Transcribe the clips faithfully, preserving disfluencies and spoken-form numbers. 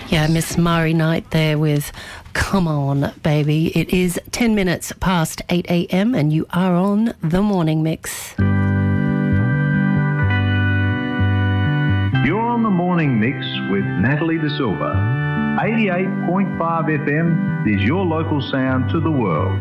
Yeah, Miss Mari Knight there with Come On, Baby. It is ten minutes past eight a.m. and you are on The Morning Mix. You're on The Morning Mix with Natalie De Silva. eighty-eight point five F M is your local sound to the world.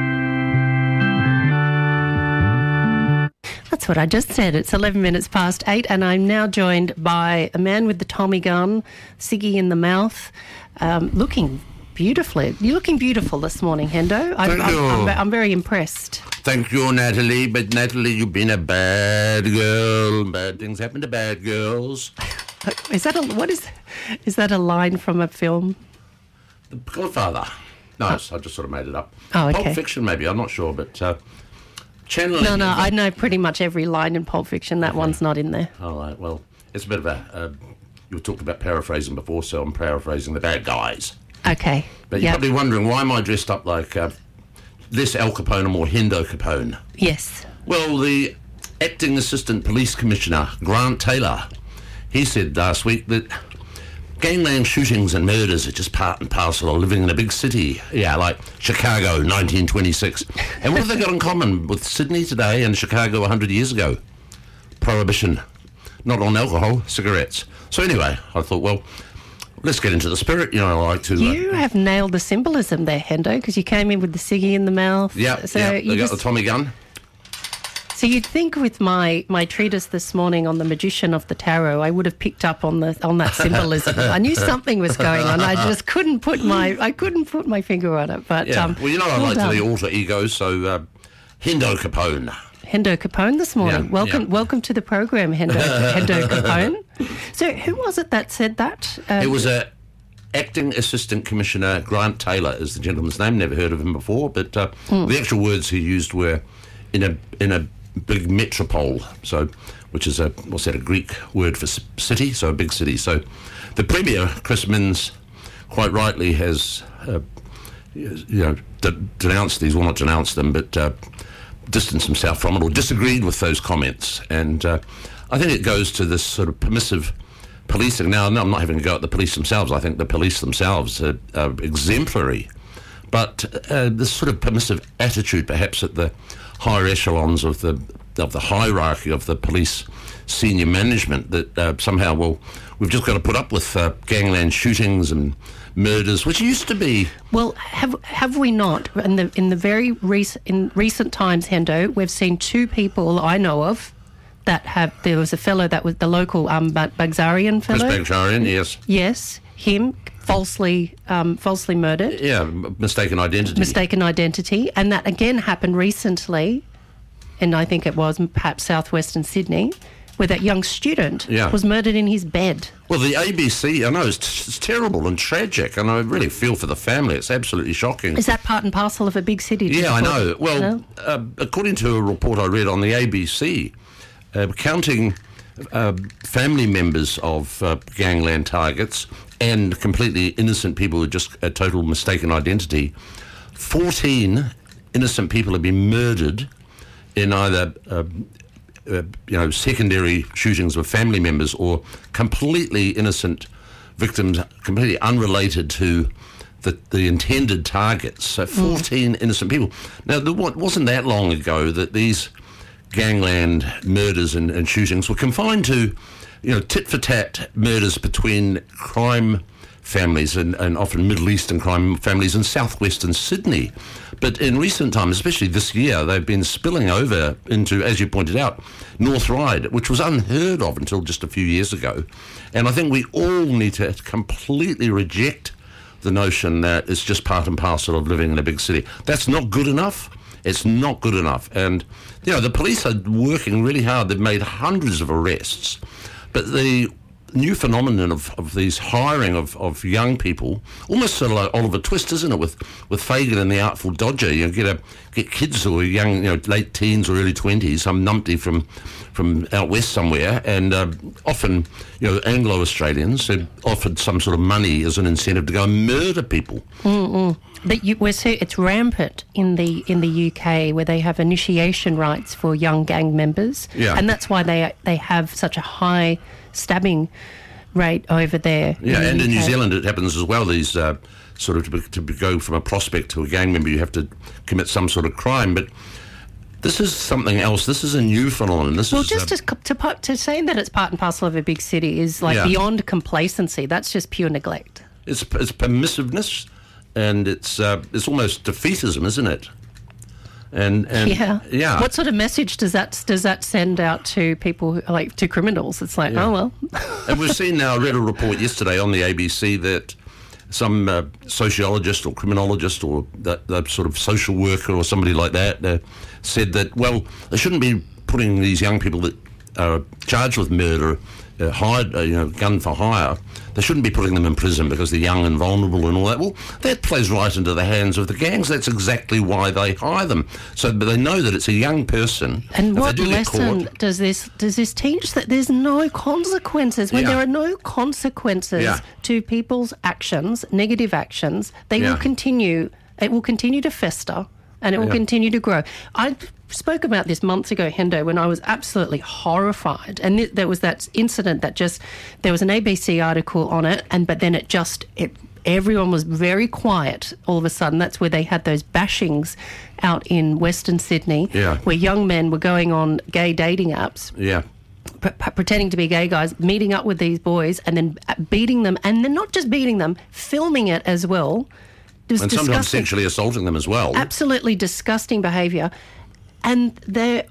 That's what I just said. It's eleven minutes past eight and I'm now joined by a man with the Tommy gun, ciggy in the mouth, um, looking beautifully. You're looking beautiful this morning, Hendo. I'm, Thank you. I'm, I'm, I'm very impressed. Thank you, Natalie. But, Natalie, you've been a bad girl. Bad things happen to bad girls. Is that a, what is, is that a line from a film? The Godfather. No, I just sort of made it up. Oh, okay. Pulp Fiction, maybe. I'm not sure, but... Uh, channeling... No, no, I know pretty much every line in Pulp Fiction. That okay. one's not in there. All right, well, it's a bit of a... Uh, you talked about paraphrasing before, so I'm paraphrasing the bad guys. Okay. But you're yep. probably wondering, why am I dressed up like uh, less Al Capone and more Hendo Capone? Yes. Well, the acting assistant police commissioner, Grant Taylor, he said last week that gangland shootings and murders are just part and parcel of living in a big city. Yeah, like Chicago, nineteen twenty-six. And what have they got in common with Sydney today and Chicago one hundred years ago? Prohibition. Not on alcohol, cigarettes. So anyway, I thought, well, let's get into the spirit. You know, I like to... You uh, have nailed the symbolism there, Hendo, because you came in with the ciggy in the mouth. Yeah, so yeah, you they got just, the Tommy gun. So you'd think with my, my treatise this morning on the magician of the tarot, I would have picked up on the on that symbolism. I knew something was going on. I just couldn't put my I couldn't put my finger on it. But Yeah, um, well, you know I well like done. to the alter ego, so uh, Hendo Capone. Hendo Capone this morning. Yeah, welcome, yeah. welcome to the program, Hendo, Hendo Capone. So, who was it that said that? Um, It was a acting assistant commissioner, Grant Taylor is the gentleman's name. Never heard of him before, but uh, Hmm. the actual words he used were in a in a big metropole. So, which is a what's that? A Greek word for c- city. So a big city. So, the Premier, Chris Minns, quite rightly has uh, you know de- denounced these. Well, not denounced them, but. Uh, distanced himself from it or disagreed with those comments, and uh, I think it goes to this sort of permissive policing. Now, no, I'm not having a go at the police themselves. I think the police themselves are, are exemplary, but uh, this sort of permissive attitude, perhaps at the higher echelons of the of the hierarchy of the police senior management, that uh, somehow, well, we've just got to put up with uh, gangland shootings and murders, which used to be... Well, have have we not in the in the very recent in recent times, Hendo? We've seen two people I know of that have. There was a fellow that was the local um Bagzarian Chris fellow. Bagzarian, yes. Yes, him falsely um falsely murdered, Yeah, m- mistaken identity. mistaken identity, and that again happened recently, and I think it was perhaps southwestern Sydney, where that young student Yeah. was murdered in his bed. Well, the A B C, I know, it's, t- it's terrible and tragic, and I really feel for the family. It's absolutely shocking. Is that part and parcel of a big city? do you Yeah, I think? know. Well, No? uh, according to a report I read on the A B C, uh, counting uh, family members of uh, gangland targets and completely innocent people with just a total mistaken identity, fourteen innocent people have been murdered in either... Uh, Uh, you know, secondary shootings of family members or completely innocent victims, completely unrelated to the, the intended targets. So fourteen innocent people. Now, there wa- wasn't that long ago that these gangland murders and, and shootings were confined to, you know, tit-for-tat murders between crime families and, and often Middle Eastern crime families in southwestern Sydney. But in recent times, especially this year, they've been spilling over into, as you pointed out, North Ryde, which was unheard of until just a few years ago. And I think we all need to completely reject the notion that it's just part and parcel of living in a big city. That's not good enough. It's not good enough. And, you know, the police are working really hard. They've made hundreds of arrests. But the new phenomenon of, of these hiring of, of young people, almost sort of like Oliver Twist, isn't it, with, with Fagin and the Artful Dodger. You know, get a get kids who are young, you know, late teens or early twenties, some numpty from from out west somewhere, and uh, often, you know, Anglo-Australians who offered some sort of money as an incentive to go and murder people. Mm-mm. But you, we're so, it's rampant in the in the U K, where they have initiation rites for young gang members, Yeah. and that's why they they have such a high stabbing rate over there. Yeah, in and the in U K. New Zealand it happens as well. These uh, sort of to, be, to be go from a prospect to a gang member, you have to commit some sort of crime. But this is something else. This is a new phenomenon. This Well, is just uh, to, to pu- to say that it's part and parcel of a big city is like Yeah. beyond complacency. That's just pure neglect. it's it's permissiveness, and it's uh, it's almost defeatism, isn't it? And and Yeah. yeah. What sort of message does that does that send out to people, who, like to criminals? It's like, Yeah. oh well. And we've seen now, I read a report yesterday on the A B C that some uh, sociologist or criminologist or that, that sort of social worker or somebody like that uh, said that, well, they shouldn't be putting these young people that are charged with murder, uh, hired, uh, you know, gun for hire, they shouldn't be putting them in prison because they're young and vulnerable and all that. Well, that plays right into the hands of the gangs. That's exactly why they hire them. So but they know that it's a young person. And If they what do get lesson caught- does this does this teach? That there's no consequences when Yeah. there are no consequences Yeah. to people's actions, negative actions. They Yeah. will continue. It will continue to fester, and it will Yeah. continue to grow. I spoke about this months ago, Hendo, when I was absolutely horrified, and th- there was that incident that just there was an A B C article on it, and but then it just it. Everyone was very quiet all of a sudden. That's where they had those bashings out in Western Sydney, Yeah. where young men were going on gay dating apps, Yeah. p- p- pretending to be gay guys, meeting up with these boys and then beating them. And then not just beating them, filming it as well. It was And sometimes disgusting. sexually assaulting them as well. Absolutely disgusting behaviour. And they're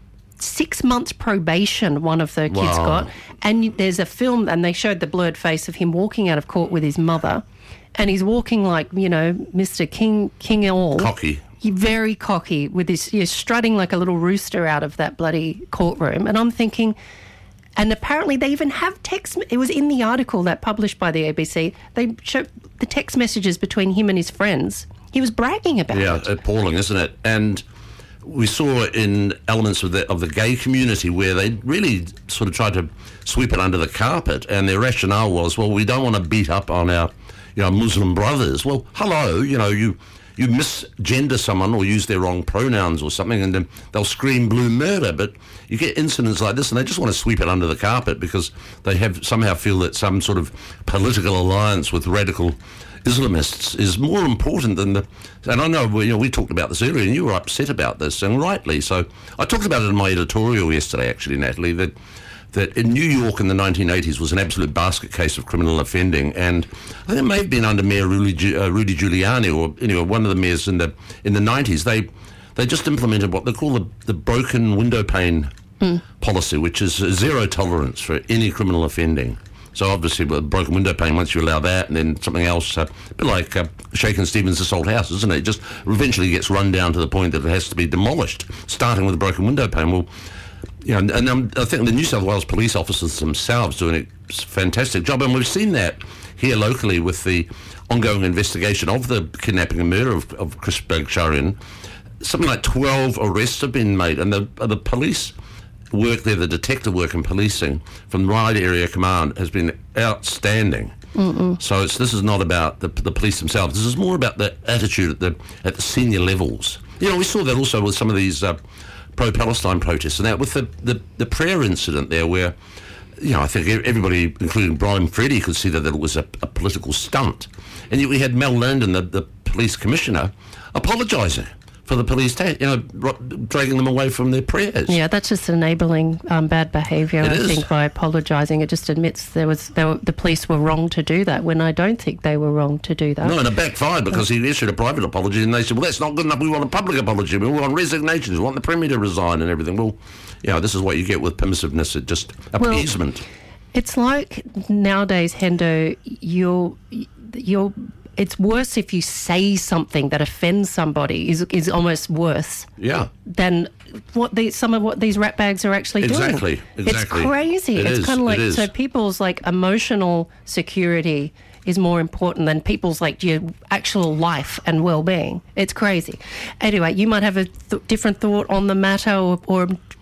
six months probation one of the kids Wow. got. And there's a film, and they showed the blurred face of him walking out of court with his mother. And he's walking like, you know, Mister King King all. Cocky. He very cocky with his, you know, strutting like a little rooster out of that bloody courtroom. And I'm thinking, and apparently they even have text, it was in the article that published by the A B C, they showed the text messages between him and his friends. He was bragging about Yeah, it. appalling, isn't it? And we saw in elements of the of the gay community where they really sort of tried to sweep it under the carpet, and their rationale was, well, we don't want to beat up on our, you know, Muslim brothers. Well, hello, you know, you you misgender someone or use their wrong pronouns or something, and then they'll scream blue murder. But you get incidents like this, and they just want to sweep it under the carpet because they have somehow feel that some sort of political alliance with radical Islamists is more important than the. And I know, you know, we talked about this earlier, and you were upset about this, and rightly so. I talked about it in my editorial yesterday, actually, Natalie, that that in New York in the nineteen eighties was an absolute basket case of criminal offending, and I think it may have been under Mayor Rudy, Gi- uh, Rudy Giuliani, or anyway, one of the mayors in the in the nineties. They they just implemented what they call the the broken window pane mm. policy, which is zero tolerance for any criminal offending. So obviously with a broken window pane, once you allow that, and then something else, uh, a bit like uh, Shakin' Stevens' assault house, isn't it? It just eventually gets run down to the point that it has to be demolished, starting with a broken window pane. Well, you know, and, and um, I think the New South Wales police officers themselves doing a fantastic job, and we've seen that here locally with the ongoing investigation of the kidnapping and murder of, of Chris Bagsharin. Something like twelve arrests have been made, and the the police work there, the detective work and policing from the Ryde Area Command has been outstanding. Mm-mm. So it's, this is not about the, the police themselves. This is more about the attitude at the at the senior levels. You know, we saw that also with some of these uh, pro-Palestine protests and that with the, the, the prayer incident there where, you know, I think everybody, including Brian Freddie, could see that it was a, a political stunt. And yet we had Mel Landon, the, the police commissioner, apologising for the police, ta- you know, dragging them away from their prayers. Yeah, that's just enabling um, bad behaviour. It I is. think by apologising, it just admits there was there were, the police were wrong to do that. When I don't think they were wrong to do that. No, and it backfired because he issued a private apology, and they said, well, that's not good enough. We want a public apology. We want resignations. We want the Premier to resign and everything. Well, you know, this is what you get with permissiveness. It just appeasement. Well, it's like nowadays, Hendo, you're you're. It's worse if you say something that offends somebody. is is almost worse. Yeah. Than what the, some of what these rat bags are actually Exactly, doing. exactly. It's crazy. It it's is, kind of like it is. so people's like emotional security is more important than people's like your actual life and well-being. It's crazy. Anyway, you might have a th- different thought on the matter, or, or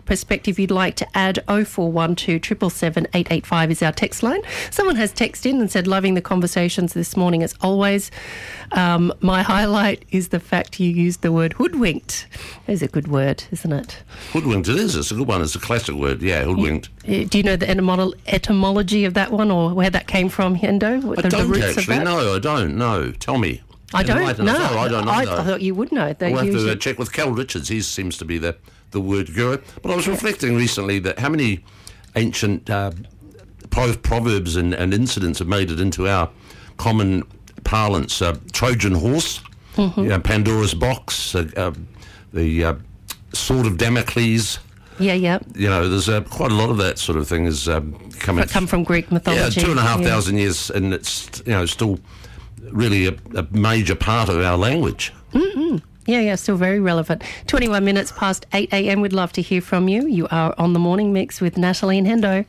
perspective you'd like to add, oh four one two, seven seven seven, eight eight five is our text line. Someone has texted in and said, loving the conversations this morning as always. Um, my highlight is the fact you used the word hoodwinked. It's a good word, isn't it? Hoodwinked it is. It's a good one. It's a classic word. Yeah, hoodwinked. Yeah. Do you know the etymolo- etymology of that one, or where that came from, Hendo? I the, don't the roots actually. of that? No, I don't. No. Tell me. I don't Enlighten know. us. No, I don't know. I, no. I thought you would know. That We'll have usually... to uh, check with Cal Richards. He seems to be the, the word guru. But I was reflecting recently that how many ancient uh, pro- proverbs and, and incidents have made it into our common parlance. Uh, Trojan horse, mm-hmm. you know, Pandora's box, uh, uh, the uh, sword of Damocles. Yeah, yeah. You know, there's uh, quite a lot of that sort of thing has um, come, But come from Greek mythology. Yeah, two and a half yeah. thousand years, and it's, you know, still really a, a major part of our language. Mm-hmm. Yeah, yeah, still very relevant. twenty-one minutes past eight a.m. We'd love to hear from you. You are on the Morning Mix with Natalie and Hendo.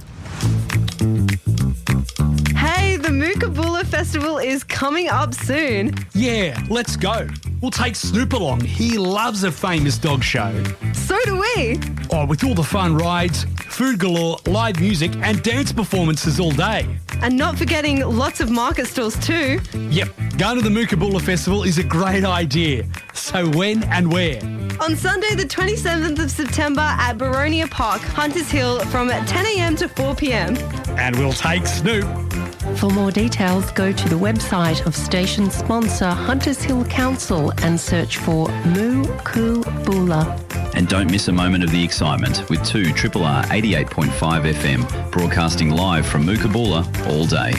Hey, the Mookaboolra Festival is coming up soon. Yeah, let's go. We'll take Snoop along. He loves a famous dog show. So do we. Oh, with all the fun rides, food galore, live music and dance performances all day. And not forgetting lots of market stalls too. Yep, going to the Mookaboolra Festival is a great idea. So when and where? On Sunday the twenty-seventh of September at Baronia Park, Hunters Hill from ten a.m. to four p.m. And we'll take Snoop. For more details, go to the website of station sponsor Hunters Hill Council and search for Mookaboolra. And don't miss a moment of the excitement with two R R R eighty-eight point five F M, broadcasting live from Mookaboolra all day.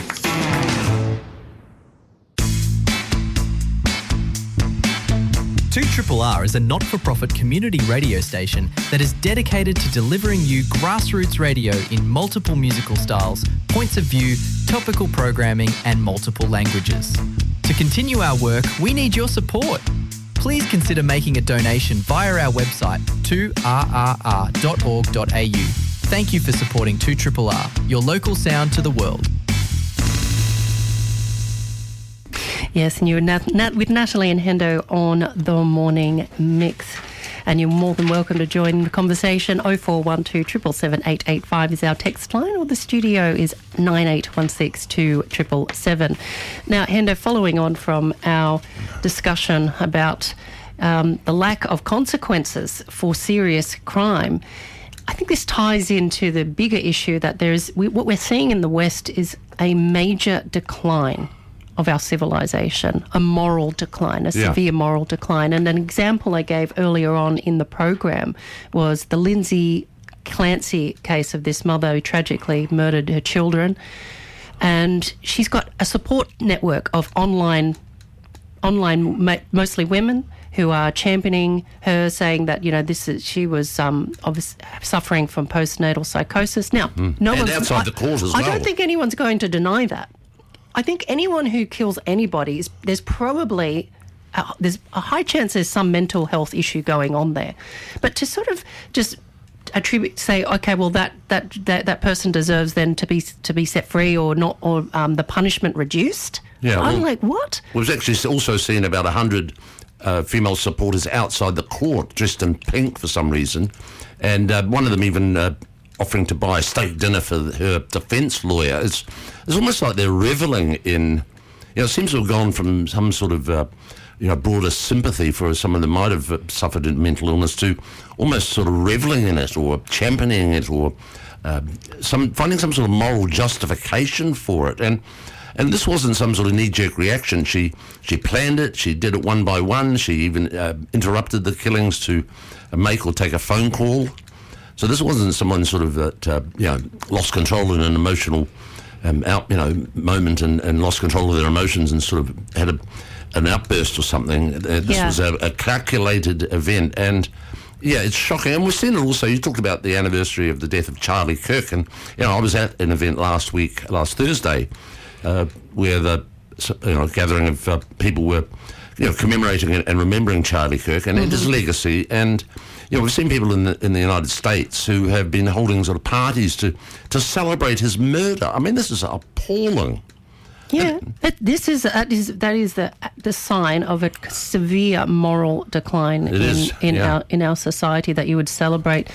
two R R R is a not-for-profit community radio station that is dedicated to delivering you grassroots radio in multiple musical styles, points of view, topical programming and multiple languages. To continue our work, we need your support. Please consider making a donation via our website, two r r r dot org dot a u. Thank you for supporting two R R R, your local sound to the world. Yes, and you're Nat- Nat- with Natalie and Hendo on the Morning Mix. And you're more than welcome to join the conversation. oh four one two, seven seven seven, eight eight five is our text line, or the studio is nine eight one six, two seven seven seven. Now, Hendo, following on from our discussion about um, the lack of consequences for serious crime, I think this ties into the bigger issue that there is, we, what we're seeing in the West is a major decline of our civilization, a moral decline, a Yeah. severe moral decline. And an example I gave earlier on in the program was the Lindsay Clancy case of this mother who tragically murdered her children. And she's got a support network of online, online ma- mostly women, who are championing her, saying that, you know, this is, she was um, obviously suffering from postnatal psychosis. Now, mm. no and one's... outside I, the court as I well. don't think anyone's going to deny that. I think anyone who kills anybody, is, there's probably, uh, there's a high chance there's some mental health issue going on there. But to sort of just attribute, say, okay, well, that that that, that person deserves then to be to be set free or not, or um, the punishment reduced. Yeah, I'm well, like, what? We've actually also seen about one hundred uh, female supporters outside the court dressed in pink for some reason. And uh, one of them even... Uh, offering to buy a steak dinner for her defence lawyer. It's, it's almost like they're revelling in, you know, it seems to have gone from some sort of, uh, you know, broader sympathy for someone that might have uh, suffered mental illness to almost sort of revelling in it or championing it or uh, some finding some sort of moral justification for it. And and this wasn't some sort of knee-jerk reaction. She she planned it. She did it one by one. She even uh, interrupted the killings to uh, make or take a phone call. So this wasn't someone sort of that, uh, you know, lost control in an emotional um, out, you know, moment and, and lost control of their emotions and sort of had a, an outburst or something. Uh, this yeah. was a, a calculated event. And, yeah, it's shocking. And we've seen it also. You talked about the anniversary of the death of Charlie Kirk. And, you know, I was at an event last week, last Thursday, uh, where the, you know, gathering of uh, people were, you know, commemorating and remembering Charlie Kirk and, mm-hmm. and his legacy. And... You know, we've seen people in the in the United States who have been holding sort of parties to, to celebrate his murder. I mean, this is appalling. Yeah, it, this is that is that is the the sign of a severe moral decline It in is, in yeah. our in our society, that you would celebrate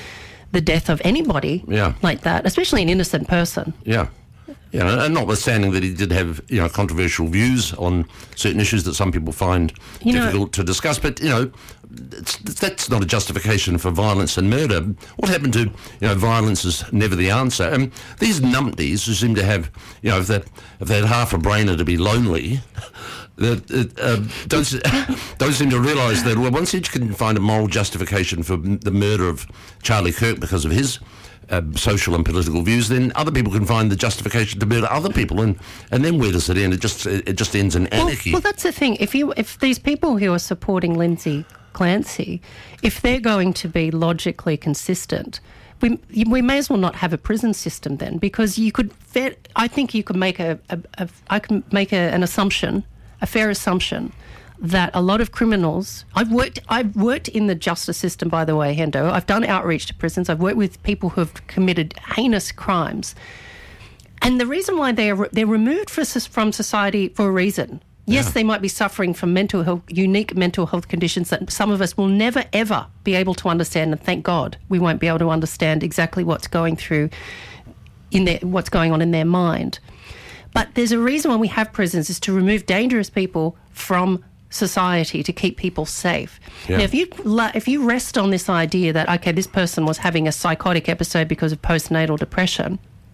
the death of anybody Yeah. like that, especially an innocent person. Yeah. You know, and notwithstanding that he did have, you know, controversial views on certain issues that some people find You know- difficult to discuss, but, you know, it's, that's not a justification for violence and murder. What happened to, you know, violence is never the answer. And these numpties who seem to have, you know, if they if they had half a brainer to be lonely, that uh, don't don't seem to realise that, well, once each can find a moral justification for m- the murder of Charlie Kirk because of his Uh, social and political views, then other people can find the justification to murder other people, and, and then where does it end? It just it just ends in Well, anarchy. well, that's the thing. If you if these people who are supporting Lindsay Clancy, if they're going to be logically consistent, we we may as well not have a prison system then, because you could. Fair, I think you could make a, a, a I can make a, an assumption, a fair assumption, that a lot of criminals. I've worked. I've worked in the justice system, by the way, Hendo. I've done outreach to prisons. I've worked with people who have committed heinous crimes, and the reason why they are they're removed for, from society for a reason. Yes, Yeah. they might be suffering from mental health, unique mental health conditions that some of us will never ever be able to understand, and thank God we won't be able to understand exactly what's going through in their what's going on in their mind. But there's a reason why we have prisons, is to remove dangerous people from society, to keep people safe. Yeah. Now, if you la- if you rest on this idea that, okay, this person was having a psychotic episode because of postnatal depression,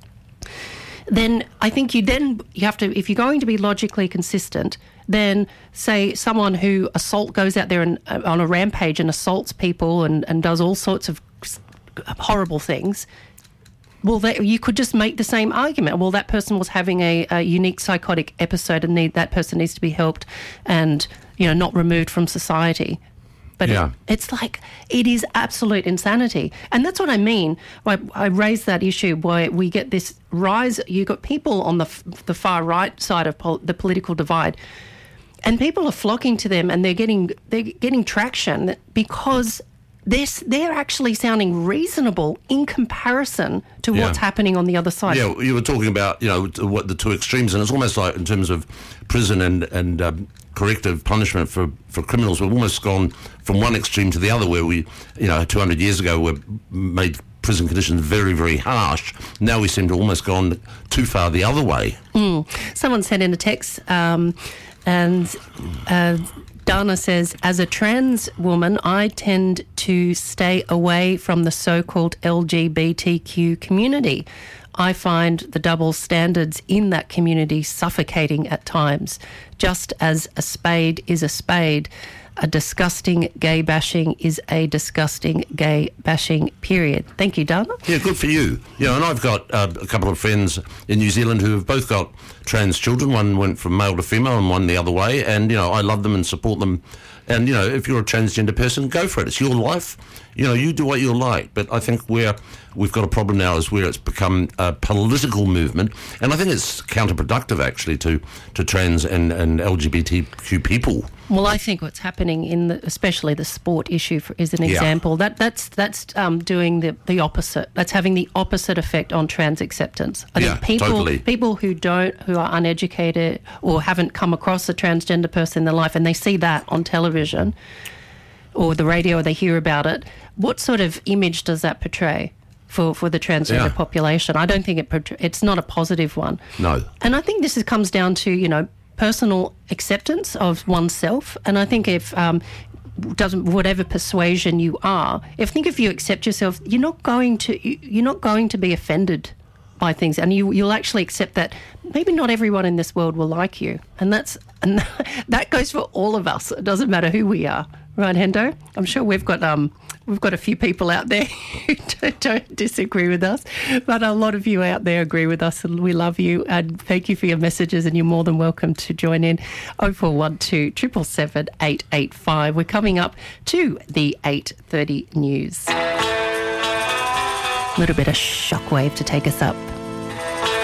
then I think you then you have to, if you're going to be logically consistent, then say someone who assault goes out there and uh, on a rampage and assaults people and, and does all sorts of horrible things. Well, that, you could just make the same argument. Well, that person was having a, a unique psychotic episode, and need that person needs to be helped, and you know, not removed from society. But Yeah. it, it's like, it is absolute insanity, and that's what I mean. I, I raised that issue where we get this rise. You got people on the f- the far right side of pol- the political divide, and people are flocking to them, and they're getting they're getting traction because they're s- they're actually sounding reasonable in comparison to Yeah. what's happening on the other side. Yeah, you were talking about, you know, t- what the two extremes, and it's almost like in terms of prison and and um, corrective punishment for, for criminals, we've almost gone from one extreme to the other, where we, you know, two hundred years ago, we made prison conditions very, very harsh. Now we seem to almost gone too far the other way. Mm. Someone sent in a text, um, and uh, Dana says, as a trans woman, I tend to stay away from the so-called L G B T Q community. I find the double standards in that community suffocating at times. Just as a spade is a spade, a disgusting gay bashing is a disgusting gay bashing, period. Thank you, Dana. Yeah, good for you. You know, and I've got uh, a couple of friends in New Zealand who have both got trans children. One went from male to female and one the other way. And, you know, I love them and support them. And, you know, if you're a transgender person, go for it. It's your life. You know, you do what you like. But I think where we've got a problem now is where it's become a political movement. And I think it's counterproductive, actually, to, to trans and, and L G B T Q people. Well, I think what's happening in the, especially the sport issue for, is an Yeah. example. That that's that's um, doing the, the opposite. That's having the opposite effect on trans acceptance. I Yeah, think people totally. people who don't, who are uneducated or haven't come across a transgender person in their life, and they see that on television or the radio, or they hear about it. What sort of image does that portray for, for the transgender Yeah. population? I don't think it portray- it's not a positive one. No. And I think this is, comes down to, you know, personal acceptance of oneself. And I think if um, doesn't whatever persuasion you are, if think if you accept yourself, you're not going to you- you're not going to be offended by things, and you you'll actually accept that maybe not everyone in this world will like you, and that's and that goes for all of us. It doesn't matter who we are, right, Hendo? I'm sure we've got um we've got a few people out there who don't, don't disagree with us, but a lot of you out there agree with us, and we love you, and thank you for your messages, and you're more than welcome to join in. oh four one two, seven seven seven, eight eight five. We're coming up to the eight thirty news. A little bit of shockwave to take us up.